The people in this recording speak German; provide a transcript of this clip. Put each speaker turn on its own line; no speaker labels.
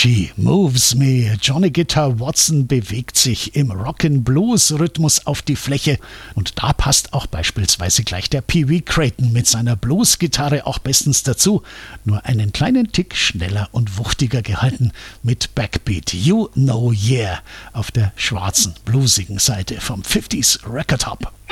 She moves me. Johnny Guitar Watson bewegt sich im Rock'n'Blues-Rhythmus auf die Fläche und da passt auch beispielsweise gleich der Pee Wee Crayton mit seiner Blues-Gitarre auch bestens dazu, nur einen kleinen Tick schneller und wuchtiger gehalten mit Backbeat. You Know Yeah auf der schwarzen, bluesigen Seite vom 50s Record Hop.